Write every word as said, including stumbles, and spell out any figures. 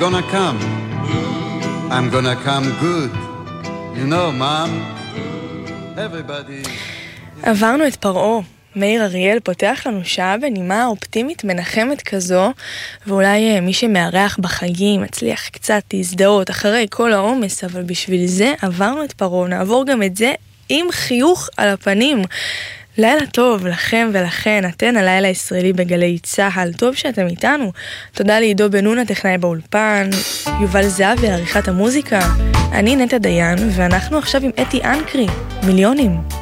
gonna come. I'm gonna come good. You know, Mom, everybody... עברנו את פרעה. מאיר אריאל פותח לנו שעה בנימה אופטימית מנחמת כזו, ואולי מי שמארח בחגים מצליח קצת להזדהות אחרי כל העומס, אבל בשביל זה עברנו את פרעה, נעבור גם את זה עם חיוך על הפנים. לילה טוב לכם ולכן, אתן הלילה הישראלי בגלי צהל, טוב שאתם איתנו. תודה לעידו בן נון הטכנאי באולפן, יובל זהבי עריכת המוזיקה, אני נטע דיין, ואנחנו עכשיו עם אתי אנקרי, מיליונים.